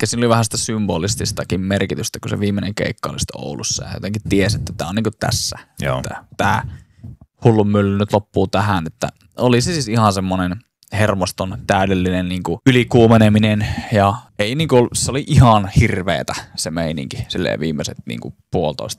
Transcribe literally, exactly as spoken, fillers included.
ehkä siinä oli vähän sitä symbolististakin merkitystä, kun se viimeinen keikka oli sitten Oulussa ja jotenkin tiesi, että tämä on niin kuin tässä. Että tämä hullun mylly nyt loppuu tähän, että oli se siis ihan semmoinen hermoston täydellinen niin kuin ylikuumeneminen ja ei niin kuin, se oli ihan hirveetä se meininki silleen viimeiset niin kuin puolitoista